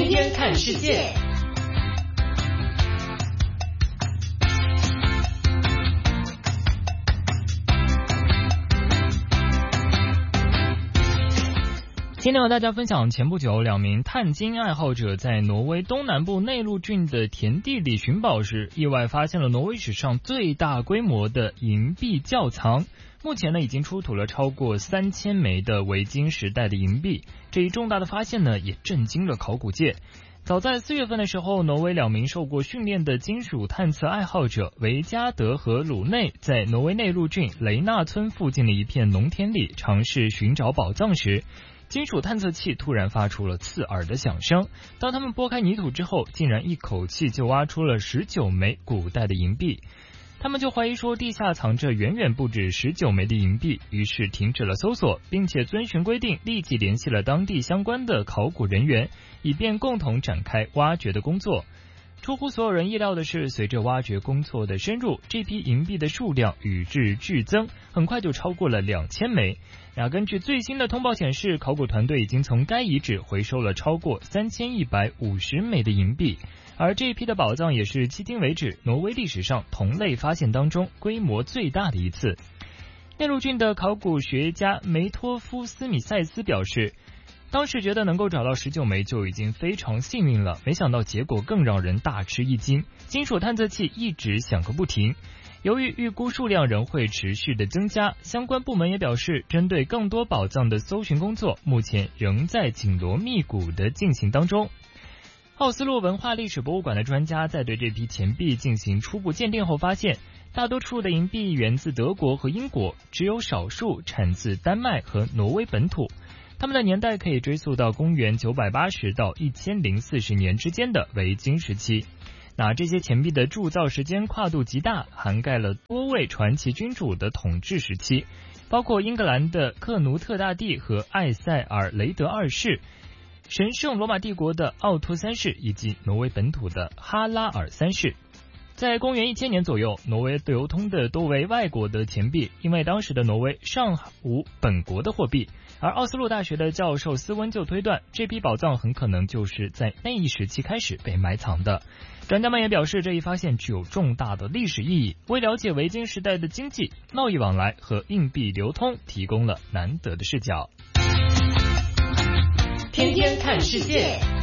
天天看世界。今天和大家分享，前不久2名探金爱好者在挪威东南部内陆郡的田地里寻宝时，意外发现了挪威史上最大规模的银币窖藏。目前已经出土了超过3000枚的维京时代的银币。这一重大的发现也震惊了考古界。早在4月份的时候，挪威2名受过训练的金属探测爱好者维加德和鲁内在挪威内陆郡雷纳村附近的一片农田里尝试寻找宝藏时，金属探测器突然发出了刺耳的响声。当他们拨开泥土之后，竟然一口气就挖出了19枚古代的银币。他们就怀疑说地下藏着远远不止19枚的银币，于是停止了搜索，并且遵循规定立即联系了当地相关的考古人员，以便共同展开挖掘的工作。出乎所有人意料的是，随着挖掘工作的深入，这批银币的数量与日俱增，很快就超过了2000枚。根据最新的通报显示，考古团队已经从该遗址回收了超过3150枚的银币，而这一批的宝藏也是迄今为止挪威历史上同类发现当中规模最大的一次。内陆郡的考古学家梅托夫斯米塞斯表示，当时觉得能够找到19枚就已经非常幸运了，没想到结果更让人大吃一惊。金属探测器一直响个不停。由于预估数量仍会持续的增加，相关部门也表示，针对更多宝藏的搜寻工作目前仍在紧锣密鼓的进行当中。奥斯陆文化历史博物馆的专家在对这批钱币进行初步鉴定后发现，大多数的银币源自德国和英国，只有少数产自丹麦和挪威本土。它们的年代可以追溯到公元980到1040年之间的维京时期。这些钱币的铸造时间跨度极大，涵盖了多位传奇君主的统治时期，包括英格兰的克努特大帝和艾塞尔雷德2世，神圣罗马帝国的奥托3世，以及挪威本土的哈拉尔3世。在公元1000年左右，挪威流通的多为外国的钱币，因为当时的挪威尚无本国的货币，而奥斯陆大学的教授斯温就推断，这批宝藏很可能就是在那一时期开始被埋藏的。专家们也表示，这一发现具有重大的历史意义，为了解维京时代的经济、贸易往来和硬币流通提供了难得的视角。 天天看世界。